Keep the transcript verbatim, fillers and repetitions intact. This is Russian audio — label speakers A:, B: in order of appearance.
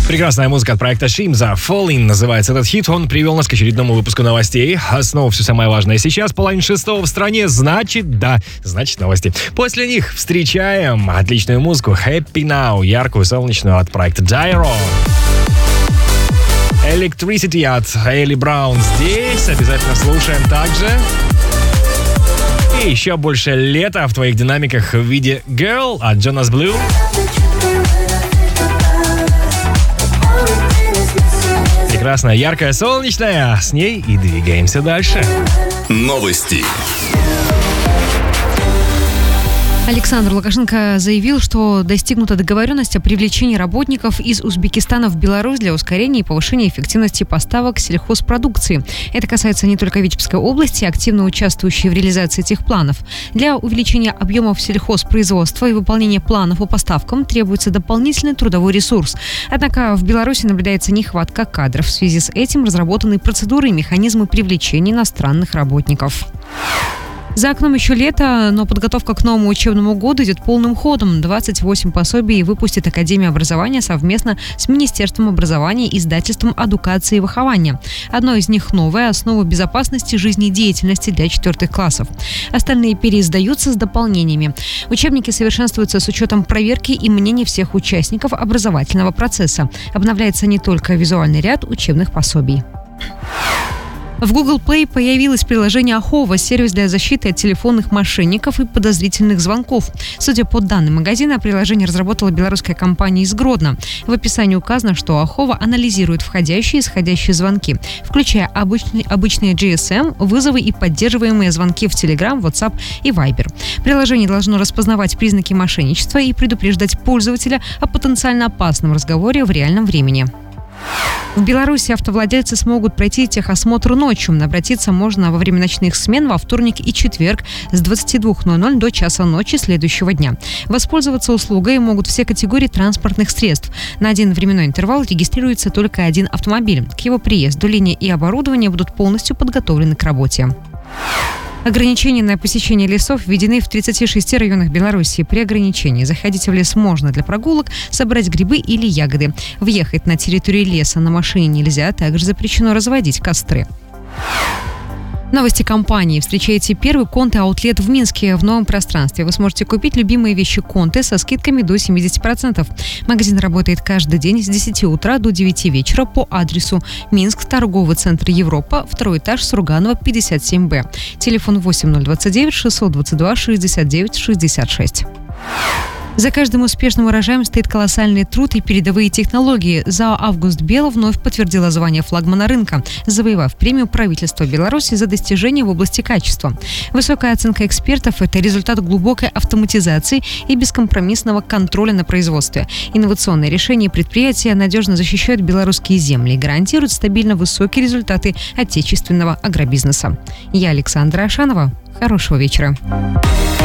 A: Прекрасная музыка от проекта Шимза. Falling называется этот хит. Он привел нас к очередному выпуску новостей. А снова все самое важное сейчас. Половина шестого в стране. Значит, да, значит новости. После них встречаем отличную музыку. Happy Now. Яркую, солнечную от проекта Gyro. Electricity от Элли Браун. Здесь обязательно слушаем также. И еще больше лета в твоих динамиках в виде Girl от Jonas Blue. Прекрасная, яркая, солнечная. С ней и двигаемся дальше.
B: Новости.
C: Александр Лукашенко заявил, что достигнута договоренность о привлечении работников из Узбекистана в Беларусь для ускорения и повышения эффективности поставок сельхозпродукции. Это касается не только Витебской области, активно участвующей в реализации этих планов. Для увеличения объемов сельхозпроизводства и выполнения планов по поставкам требуется дополнительный трудовой ресурс. Однако в Беларуси наблюдается нехватка кадров. В связи с этим разработаны процедуры и механизмы привлечения иностранных работников. За окном еще лето, но подготовка к новому учебному году идет полным ходом. двадцать восемь пособий выпустит Академия образования совместно с Министерством образования и издательством «Адукация и выхования». Одно из них новое – «Основа безопасности жизнедеятельности для четвертых классов». Остальные переиздаются с дополнениями. Учебники совершенствуются с учетом проверки и мнений всех участников образовательного процесса. Обновляется не только визуальный ряд учебных пособий. В Google Play появилось приложение Ahova, сервис для защиты от телефонных мошенников и подозрительных звонков. Судя по данным магазина, приложение разработала белорусская компания из Гродно. В описании указано, что Ahova анализирует входящие и исходящие звонки, включая обычные, обычные джи эс эм, вызовы и поддерживаемые звонки в Telegram, WhatsApp и Viber. Приложение должно распознавать признаки мошенничества и предупреждать пользователя о потенциально опасном разговоре в реальном времени. В Беларуси автовладельцы смогут пройти техосмотр ночью. Обратиться можно во время ночных смен во вторник и четверг с двадцати двух ноль-ноль до часа ночи следующего дня. Воспользоваться услугой могут все категории транспортных средств. На один временной интервал регистрируется только один автомобиль. К его приезду линия и оборудование будут полностью подготовлены к работе. Ограничения на посещение лесов введены в тридцати шести районах Беларуси. При ограничении заходить в лес можно для прогулок, собрать грибы или ягоды. Въехать на территорию леса на машине нельзя, также запрещено разводить костры. Новости компании. Встречайте первый Конте аутлет в Минске. В новом пространстве вы сможете купить любимые вещи Конте со скидками до семьдесят процентов. Магазин работает каждый день с десяти утра до девяти вечера по адресу Минск, торговый центр Европа, второй этаж, Сурганова, пятьдесят семь бэ. Телефон восемь ноль два девять шестьсот двадцать два шестьдесят девять шестьдесят шесть. За каждым успешным урожаем стоит колоссальный труд и передовые технологии. ЗАО «Август Бело» вновь подтвердило звание флагмана рынка, завоевав премию правительства Беларуси за достижения в области качества. Высокая оценка экспертов – это результат глубокой автоматизации и бескомпромиссного контроля на производстве. Инновационные решения предприятия надежно защищают белорусские земли и гарантируют стабильно высокие результаты отечественного агробизнеса. Я Александра Ашанова. Хорошего вечера.